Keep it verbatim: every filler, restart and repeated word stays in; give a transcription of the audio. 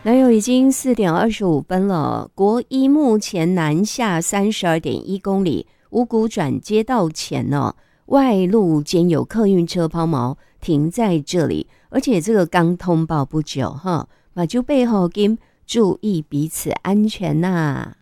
哪有已经四点二十五分了？国一目前南下三十二点一公里，五股转接道前呢，外路间有客运车抛锚停在这里，而且这个刚通报不久哈，马就背后跟注意彼此安全呐、啊。